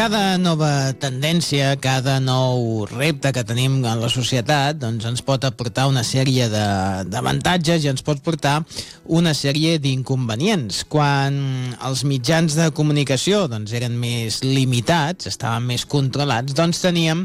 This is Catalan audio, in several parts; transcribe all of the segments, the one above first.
cada nova tendència, cada nou repte que tenim en la societat, doncs ens pot aportar una sèrie d'avantatges i ens pot portar una sèrie d'inconvenients. Quan els mitjans de comunicació doncs, eren més limitats, estaven més controlats, doncs teníem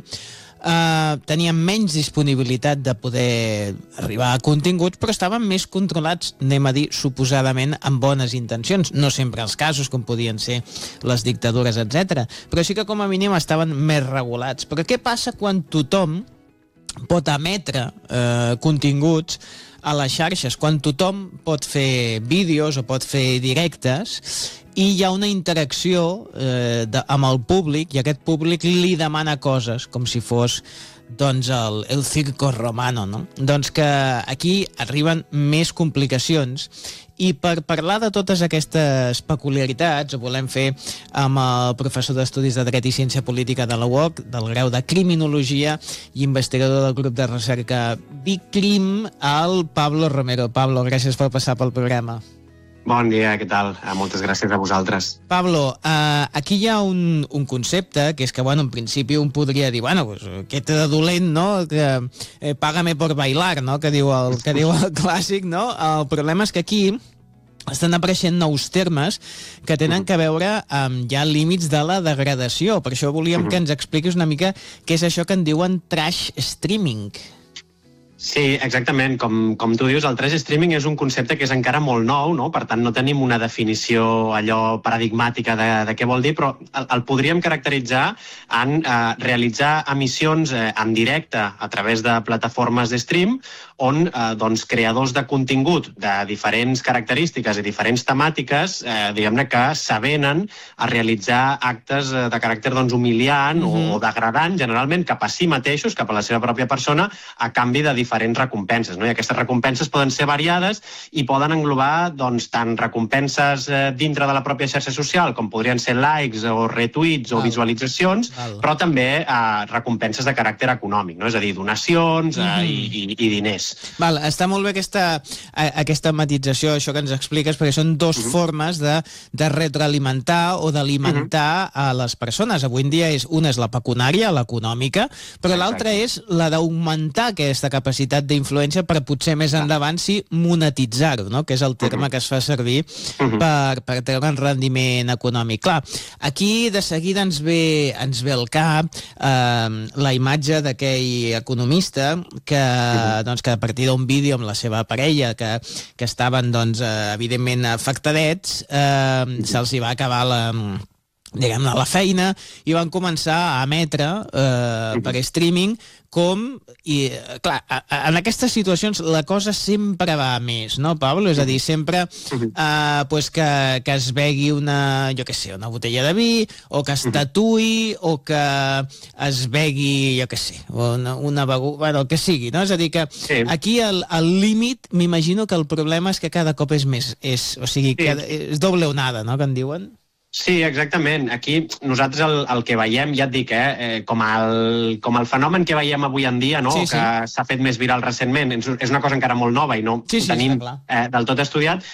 menys disponibilitat de poder arribar a continguts, però estaven més controlats, anem a dir, suposadament amb bones intencions. No sempre els casos, com podien ser les dictadures, etc. Però sí que com a mínim estaven més regulats. Però què passa quan tothom pot emetre continguts a les xarxes, quan tothom pot fer vídeos o pot fer directes i hi ha una interacció amb el públic i aquest públic li demana coses com si fos doncs el circo romano, no? Doncs que aquí arriben més complicacions i per parlar de totes aquestes peculiaritats ho volem fer amb el professor d'Estudis de Dret i Ciència Política de la UOC, del grau de Criminologia i investigador del grup de recerca BICRIM, el Pablo Romero. Pablo, gràcies per passar pel programa. Bon dia, què tal? Moltes gràcies a vosaltres. Pablo, aquí hi ha un concepte que és que, bueno, en principi un podria dir, bueno, pues, què té de dolent, no? Que págame por bailar, no? Que diu el clàssic, no? El problema és que aquí estan apareixent nous termes que tenen que veure amb ja límits de la degradació. Per això volíem que ens expliquis una mica què és això que en diuen trash streaming. Sí, exactament. Com tu dius, el trash streaming és un concepte que és encara molt nou, no? Per tant, no tenim una definició allò paradigmàtica de què vol dir, però el podríem caracteritzar en realitzar emissions en directe a través de plataformes de stream on doncs, creadors de contingut de diferents característiques i diferents temàtiques, diguem-ne que s'avenen a realitzar actes de caràcter doncs, humiliant o degradant, generalment cap a si mateixos, cap a la seva pròpia persona, a canvi de diferents recompenses, no? I aquestes recompenses poden ser variades i poden englobar doncs, tant recompenses dintre de la pròpia xarxa social, com podrien ser likes o retuits o visualitzacions, però també recompenses de caràcter econòmic, no? És a dir, donacions i diners. Val, està molt bé aquesta matització, això que ens expliques, perquè són dues formes de retroalimentar o d'alimentar a les persones. Avui en dia una és la pecuniària, l'econòmica, però l'altra és la d'augmentar aquesta capacitat d'influència per potser més endavant monetitzar-ho, no? Que és el terme que es fa servir per treure un rendiment econòmic. Clar, aquí de seguida ens ve al cap la imatge d'aquell economista que a partir d'un vídeo amb la seva parella que estaven, doncs, evidentment afectadets, se'ls hi va acabar la feina i van començar a emetre per streaming clar, en aquestes situacions la cosa sempre va a més, no, Pablo? És a dir, sempre que es begui una botella de vi, o que es tatuï, o que es begui, una beguda, el que sigui, no? És a dir, que aquí el límit, m'imagino que el problema és que cada cop és més, és doble onada, no?, que en diuen. Sí, exactament. Aquí nosaltres el que veiem, ja et dic, com el fenomen que veiem avui en dia, no? Que s'ha fet més viral recentment, és una cosa encara molt nova i no ho tenim del tot estudiat,